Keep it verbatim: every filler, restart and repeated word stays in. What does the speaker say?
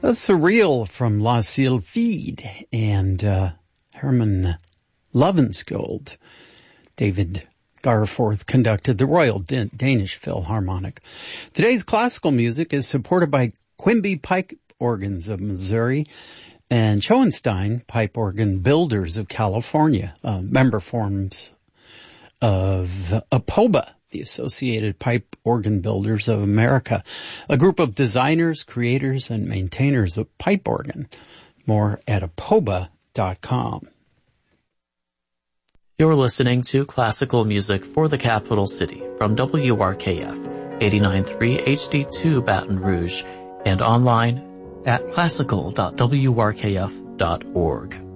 A Surreal from La Sylphide and uh, Herman Lovenskold. David Garforth conducted the Royal Dan- Danish Philharmonic. Today's classical music is supported by Quimby Pipe Organs of Missouri and Schoenstein Pipe Organ Builders of California, uh, member forms of A P O B A, the Associated Pipe Organ Builders of America, a group of designers, creators, and maintainers of pipe organ. More at apoba dot com. You're listening to classical music for the capital city from W R K F, eighty-nine point three H D two Baton Rouge, and online at classical dot w r k f dot org.